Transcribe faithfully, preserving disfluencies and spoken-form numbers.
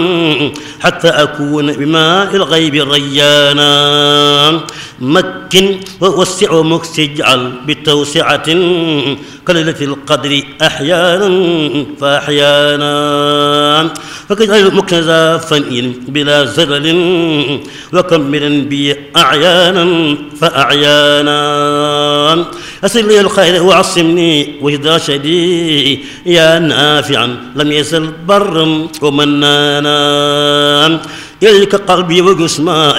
حتى أكون بماء الغيب ريانا. مكن ووسع ومكس اجعل بتوسعة كليلة القدر أحيانا فأحيانا. فكجعل مكنزا فنئ بلا زلل وكملا بي أعيانا فأعيانا. أسر لي الخير وعصمني وإذا شدي يا نافعا لم يزل برا ومنانا. إليك قلبي وجسمائي